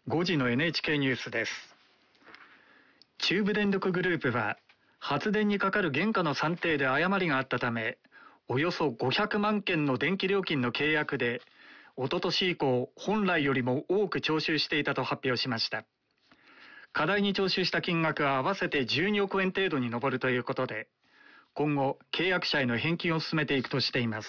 5時の NHK ニュースです。中部電力グループは発電にかかる原価の算定で誤りがあったため、およそ500万件の電気料金の契約でおととし以降本来よりも多く徴収していたと発表しました。過大に徴収した金額は合わせて12億円程度に上るということで、今後契約者への返金を進めていくとしています。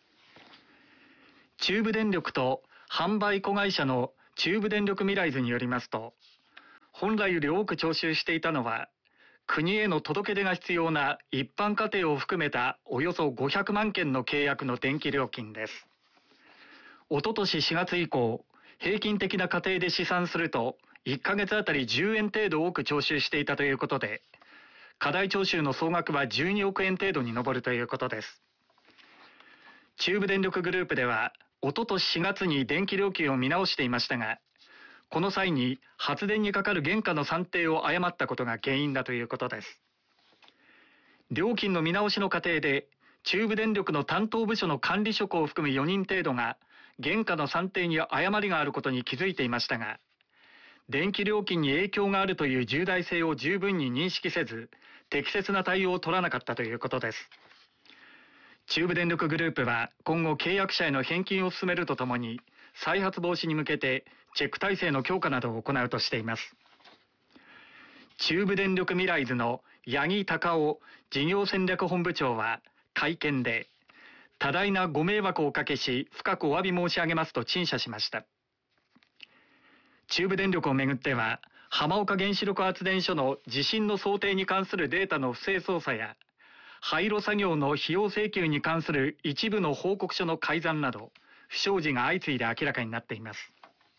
中部電力と販売子会社の中部電力ミライズによりますと、本来より多く徴収していたのは、国への届け出が必要な一般家庭を含めたおよそ500万件の契約の電気料金です。おととし4月以降、平均的な家庭で試算すると、1ヶ月あたり10円程度多く徴収していたということで、過大徴収の総額は12億円程度に上るということです。中部電力グループでは、おととし4月に電気料金を見直していましたが、この際に発電にかかる原価の算定を誤ったことが原因だということです。料金の見直しの過程で、中部電力の担当部署の管理職を含む4人程度が、原価の算定に誤りがあることに気づいていましたが、電気料金に影響があるという重大性を十分に認識せず、適切な対応を取らなかったということです。中部電力グループは今後契約者への返金を進めるとともに、再発防止に向けてチェック体制の強化などを行うとしています。中部電力ミライズの八木隆夫事業戦略本部長は会見で、多大なご迷惑をおかけし深くお詫び申し上げますと陳謝しました。中部電力をめぐっては、浜岡原子力発電所の地震の想定に関するデータの不正操作や、廃炉作業の費用請求に関する一部の報告書の改ざんなど、不祥事が相次いで明らかになっています。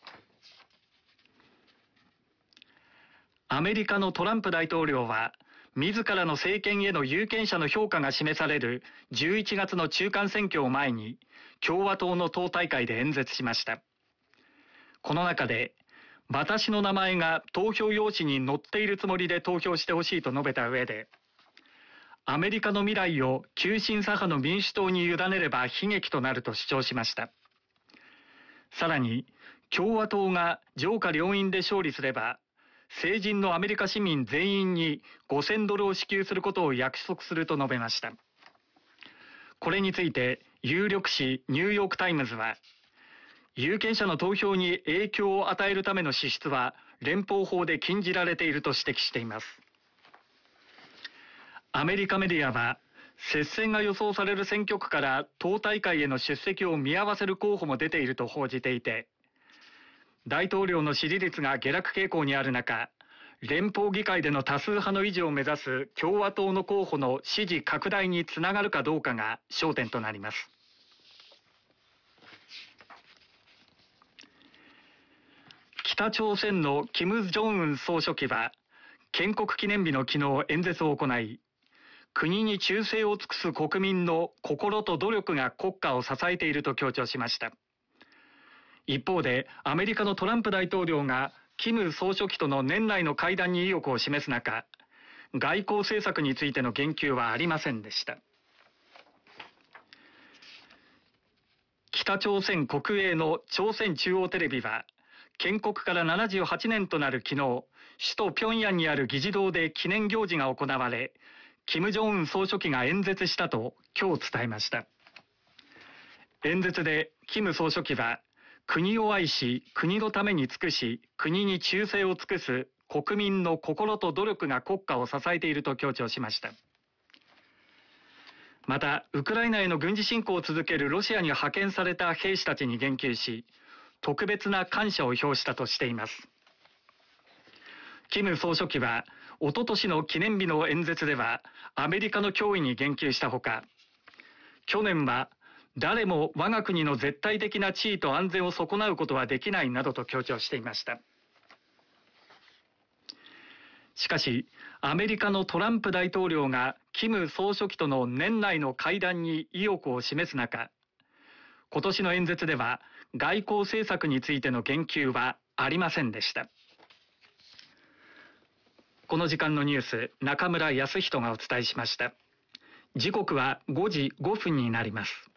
アメリカのトランプ大統領は、自らの政権への有権者の評価が示される11月の中間選挙を前に、共和党の党大会で演説しました。この中で、私の名前が投票用紙に載っているつもりで投票してほしいと述べた上で、アメリカの未来を急進左派の民主党に委ねれば悲劇となると主張しました。さらに、共和党が上下両院で勝利すれば、成人のアメリカ市民全員に$5000を支給することを約束すると述べました。これについて、有力紙ニューヨークタイムズは、有権者の投票に影響を与えるための支出は連邦法で禁じられていると指摘しています。アメリカメディアは、接戦が予想される選挙区から党大会への出席を見合わせる候補も出ていると報じていて、大統領の支持率が下落傾向にある中、連邦議会での多数派の維持を目指す共和党の候補の支持拡大につながるかどうかが焦点となります。北朝鮮の金正恩総書記は、建国記念日の昨日演説を行い、国に忠誠を尽くす国民の心と努力が国家を支えていると強調しました。一方で、アメリカのトランプ大統領が金総書記との年内の会談に意欲を示す中、外交政策についての言及はありませんでした。北朝鮮国営の朝鮮中央テレビは、建国から78年となる昨日、首都平壌にある議事堂で記念行事が行われ、金正恩総書記が演説したと今日伝えました。演説で金総書記は、国を愛し、国のために尽くし、国に忠誠を尽くす国民の心と努力が国家を支えていると強調しました。また、ウクライナへの軍事侵攻を続けるロシアに派遣された兵士たちに言及し、特別な感謝を表したとしています。金総書記は、おととしの記念日の演説では、アメリカの脅威に言及したほか、去年は、誰も我が国の絶対的な地位と安全を損なうことはできないなどと強調していました。しかし、アメリカのトランプ大統領が金総書記との年内の会談に意欲を示す中、今年の演説では外交政策についての言及はありませんでした。この時間のニュース、中村康人がお伝えしました。時刻は5時5分になります。